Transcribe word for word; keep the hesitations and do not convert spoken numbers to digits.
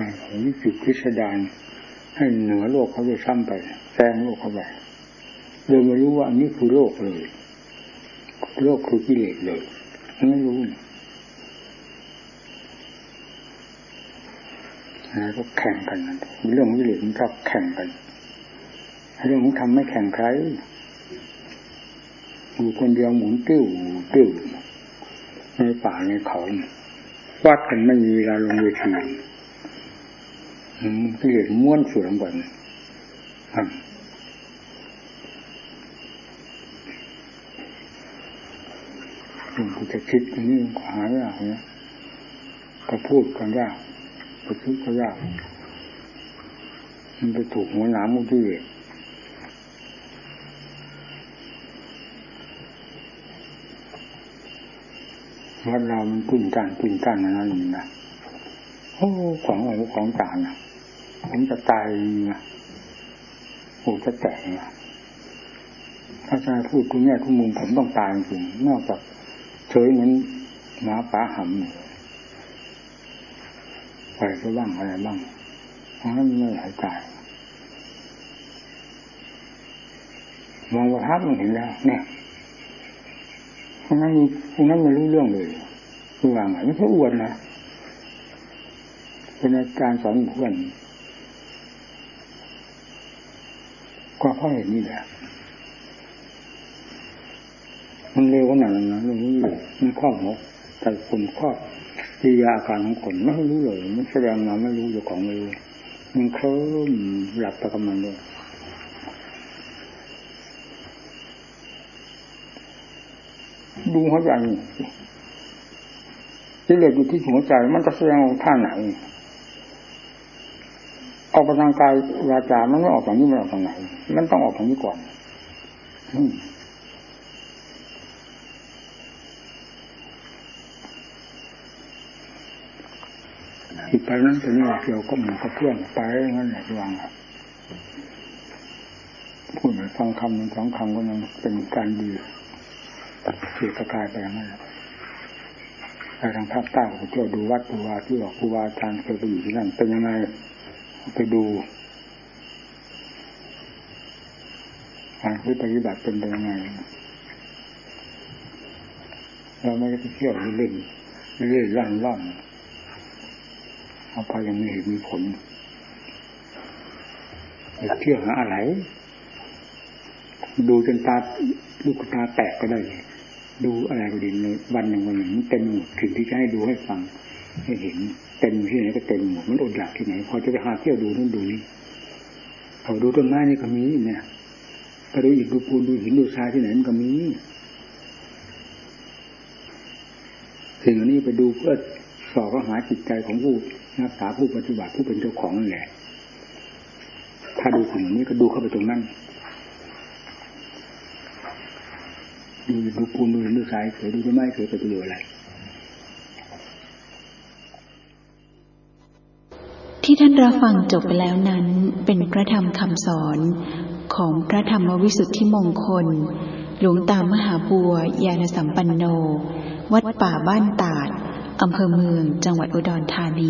วิจิตรพิสดารให้เหนือโลกเขาจะซ้ำไปแซงโลกเขาไปโดยไม่รู้ว่าอันนี้คือโลกเลยโลกคือกิเลสเลยไม่รู้นะก็แข่งกันนะเรื่องกิเลสมันชอบแข่งกันเรื่องของธรรมไม่แข่งใครอยู่คนเดียวหมุนติ้วติ้วในป่าในเขาวัดกันไม่มีเวลาลงเวทีกิเลสม้วนเสื่อมก่อนครับคุณจะคิดอย่างนี้ก็หายากนะก็พูดกันยากก็คิดก็ยากมันไปถูกหัวหนามมุกที่วัดเรามันกุ้งกันกุ้งกันนั่นนี่นะโอ้ของอะไรของต่างนะผมจะตายนะโอ้จะแตกนะถ้าจะพูดทุกแง่ทุกมุมผมต้องตายจริงนอกจากเฉยเหมือนหมาป่าหำไปก็บ้างอะไรบ้างเพราะนั้นไม่หายใจมองว่าทับมันเห็นแล้วเนี่ยเพราะนั้นเพราะนั้นไม่รู้เรื่องเลยคือว่าไงไม่ใช่อวดนะเป็นอาจารย์สอนเพื่อนก็เพราะเห็นนี่แหละมันเร็วขนาดนั้นนะเรื่องนี้มันครอบหัวใจคนครอบกิริยาอาการของคนไม่รู้เลยมันแสดงมาไม่รู้อยู่ของไม่รู้มันเคลิ้มหลับไปกับมันเลยดูหัวใจกิเลสอยู่ที่หัวใจมันจะแสดงออกท่าไหนออกไปทางกายวาจามันไม่ออกทางนี้มันออกทางไหนมันต้องออกทางนี้ก่อนผิดไปนั้นจะนี่เกี่ยวก็เหมือนกับเพื่อนไปงั้นแหละวางพูดเหมือนฟังคำหนึ่งสองคำก็ยังเป็นการดีเสียประกายไปอย่างนั้นไปทางภาคใต้ไปเที่ยวดูวัดดูวาที่บอกครูบาอาจารย์เคยไปอยู่ที่นั่นเป็นยังไงไปดูการปฏิบัติเป็นยังไงเราไม่ได้ไปเที่ยวเล่นเล่นล่อนล่อนเอาไปยังมีเหตุมีผลเที่ยวหาอะไรดูจนตาลูกตาแตกก็ได้ดูอะไรก็ดีในวันหนึ่งวันหนึ่งเต็มถึงที่จะให้ดูให้ฟังให้เห็นเต็มที่ไหนก็เต็มหมดมันอดอยากที่ไหนพอจะไปหาเที่ยวดูนู่นดูนี่เขาดูต้นไม้นี่ก็มีเนี่ยไปดูอิฐดูปูนดูหินดูทรายที่ไหนมันก็มีสิ่งนี้ไปดูเพื่อสอบหาจิตใจของผู้นักศึกษาผู้ปฏิบัติผู้เป็นเจ้าของนั่นแหละถ้าดูสิ่งนี้ก็ดูเข้าไปตรงนั้นดูดูปูนดูหินดูทรายเคยดูต้นไม้เคยไปดูอะไรที่ท่านรับฟังจบไปแล้วนั้นเป็นพระธรรมคำสอนของพระธรรมวิสุทธิมงคลหลวงตามหาบัวยานสัมปันโนวัดป่าบ้านตาดอำเภอเมืองจังหวัดอุดรธานี